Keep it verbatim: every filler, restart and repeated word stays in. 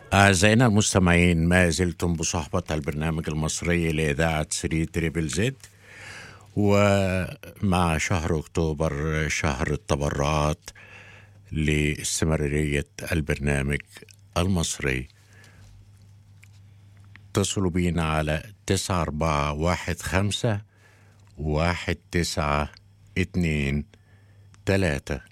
أعزائنا المستمعين، ما زلتم بصحبة البرنامج المصري لإذاعة ثري تريبل زد، ومع شهر أكتوبر شهر التبرعات لاستمرارية البرنامج المصري. اتصلوا بينا على تسعة أربعة واحد خمسة واحد تسعة اتنين تلاتة.